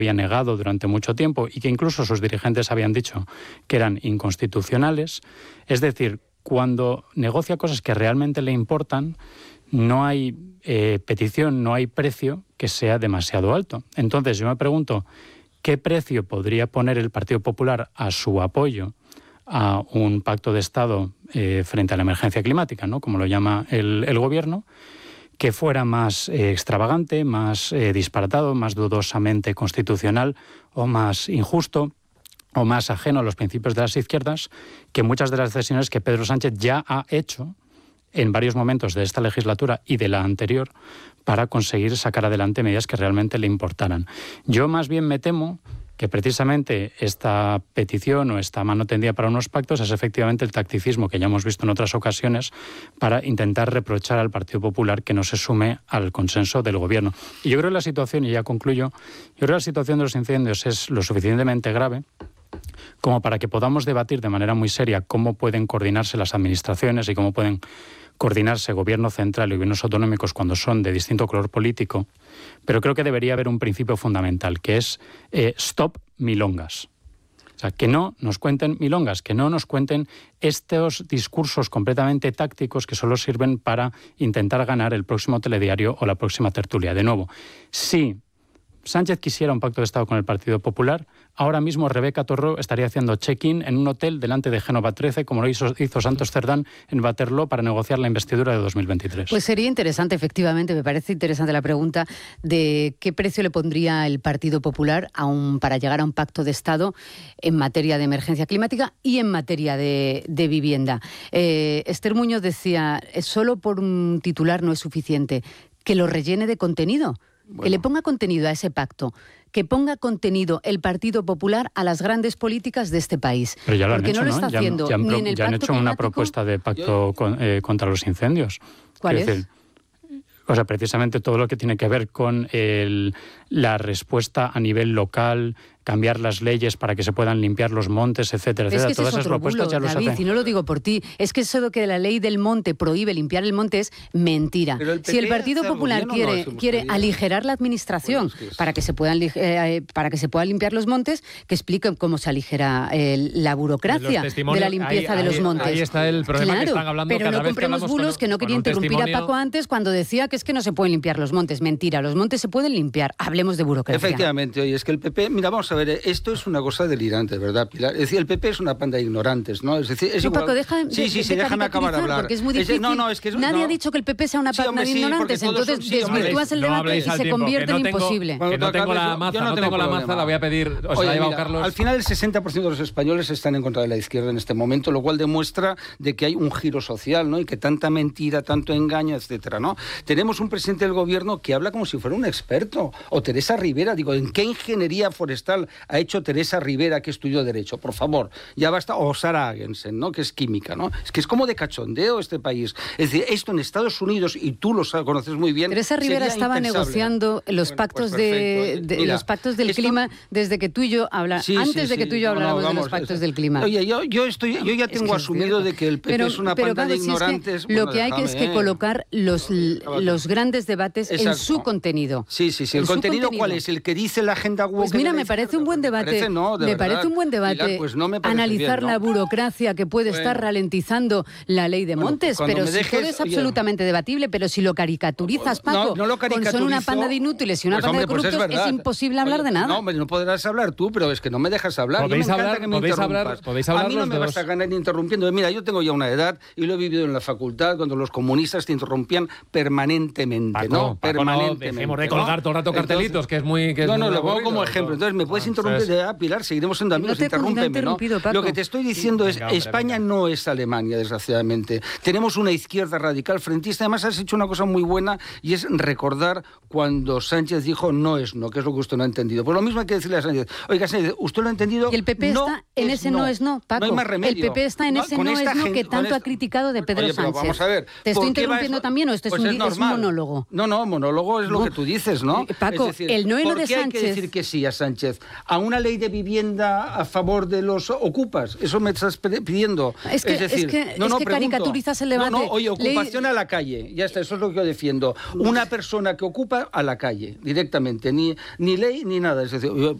había negado durante mucho tiempo y que incluso sus dirigentes habían dicho que eran inconstitucionales. Es decir, cuando negocia cosas que realmente le importan, no hay petición, no hay precio que sea demasiado alto. Entonces yo me pregunto, ¿qué precio podría poner el Partido Popular a su apoyo a un pacto de Estado frente a la emergencia climática, ¿no?, como lo llama el Gobierno, que fuera más extravagante, más disparatado, más dudosamente constitucional o más injusto o más ajeno a los principios de las izquierdas que muchas de las decisiones que Pedro Sánchez ya ha hecho en varios momentos de esta legislatura y de la anterior para conseguir sacar adelante medidas que realmente le importaran. Yo más bien me temo que precisamente esta petición o esta mano tendida para unos pactos es efectivamente el tacticismo que ya hemos visto en otras ocasiones para intentar reprochar al Partido Popular que no se sume al consenso del Gobierno. Y yo creo que la situación, y ya concluyo, yo creo que la situación de los incendios es lo suficientemente grave como para que podamos debatir de manera muy seria cómo pueden coordinarse las administraciones y cómo pueden coordinarse gobierno central y gobiernos autonómicos cuando son de distinto color político, pero creo que debería haber un principio fundamental, que es stop milongas. O sea, que no nos cuenten milongas, que no nos cuenten estos discursos completamente tácticos que solo sirven para intentar ganar el próximo telediario o la próxima tertulia. De nuevo, si Sánchez quisiera un pacto de Estado con el Partido Popular, ahora mismo Rebeca Torró estaría haciendo check-in en un hotel delante de Génova 13, como lo hizo Santos Cerdán en Waterloo para negociar la investidura de 2023. Pues sería interesante, efectivamente, me parece interesante la pregunta de qué precio le pondría el Partido Popular para llegar a un pacto de Estado en materia de emergencia climática y en materia de vivienda. Esther Muñoz decía, solo por un titular no es suficiente, que lo rellene de contenido. Bueno. Que le ponga contenido a ese pacto, que ponga contenido el Partido Popular a las grandes políticas de este país. Pero ya lo porque han hecho, no lo está haciendo ya ni en el ya han pacto hecho climático. Una propuesta de pacto contra los incendios. ¿Cuál es? Decir, o sea, precisamente todo lo que tiene que ver con la respuesta a nivel local, cambiar las leyes para que se puedan limpiar los montes, etcétera, es etcétera. que Todas es esas propuestas bulo, ya los David, hacen. y no lo digo por ti, es que eso de que la ley del monte prohíbe limpiar el monte es mentira. Si el Partido Popular quiere aligerar la administración para que se puedan limpiar los montes, que expliquen cómo se aligera la burocracia de la limpieza de los montes. Ahí está el problema, claro, que están hablando pero cada no vez que compremos bulos, que no quería interrumpir a Paco antes cuando decía que es que no se pueden limpiar los montes. Mentira, los montes se pueden limpiar. Hablemos de burocracia. Efectivamente, oye, es que el PP, mira, vamos a ver, esto es una cosa delirante, ¿verdad, Pilar? Es decir, el PP es una panda de ignorantes, ¿no? Es decir, es igual... Paco, déjame acabar de hablar. Porque es muy difícil. Nadie ha dicho que el PP sea una panda de ignorantes, entonces desvirtúas el debate y se convierte en imposible. Que no tengo la maza, la voy a pedir, os la ha llevado Carlos. Al final el 60% de los españoles están en contra de la izquierda en este momento, lo cual demuestra de que hay un giro social, ¿no? Y que tanta mentira, tanto engaño, etcétera, ¿no? Tenemos un presidente del gobierno que habla como si fuera un experto. O Teresa Rivera, digo, ¿en qué ingeniería forestal ha hecho Teresa Rivera que estudió Derecho? Por favor, ya basta. O Sara Agensen, ¿no? Que es química, ¿no? Es que es como de cachondeo este país. Es decir, esto en Estados Unidos, y tú lo conoces muy bien. Teresa Rivera estaba negociando los pactos los pactos del clima desde que tú y yo antes de que tú y yo habláramos de los pactos del clima. Oye, yo ya tengo asumido de que el PP es una panda de ignorantes. Lo que hay es que colocar los grandes debates en su contenido. Sí. ¿El contenido cuál es? ¿El que dice la agenda woke? Pues mira, me parece un buen debate. Me parece un buen debate. Pilar, pues no me parece analizar bien, ¿no? La burocracia que puede estar ralentizando la ley de montes, pero si todo es absolutamente debatible, pero si lo caricaturizas, Paco, son una panda de inútiles y una panda de corruptos, es imposible hablar de nada. No podrás hablar tú, pero es que no me dejas hablar. Podéis hablar a mí no me vas a ganar interrumpiendo. Mira, yo tengo ya una edad y lo he vivido en la facultad cuando los comunistas te interrumpían permanentemente, Paco, ¿no? Permanentemente. Dejemos de colgar todo el rato cartelitos, que es muy... lo pongo como ejemplo. Entonces, ¿me puedes interrumpir? Pilar, seguiremos siendo amigos, interrúmpeme, ¿no? Lo que te estoy diciendo es, España no es Alemania, desgraciadamente. Tenemos una izquierda radical frentista. Además, has hecho una cosa muy buena y es recordar cuando Sánchez dijo no es no, que es lo que usted no ha entendido. Pues lo mismo hay que decirle a Sánchez. Oiga, Sánchez, usted lo ha entendido. Y el PP está en ese no es no, Paco. No hay más remedio. El PP está en ese no es no que tanto ha criticado de Pedro Sánchez. Vamos a ver. ¿Te estoy interrumpiendo también o esto es un monólogo? No, monólogo es lo que tú dices, ¿no? Paco, es decir, el no es no de Sánchez. ¿por qué hay que decir que sí a Sánchez? a una ley de vivienda a favor de los ocupas. Eso me estás pidiendo. Es que caricaturizas el debate. Oye, ocupación a la calle. Ya está, eso es lo que yo defiendo. Una persona que ocupa a la calle, directamente. Ni ley ni nada. Es decir,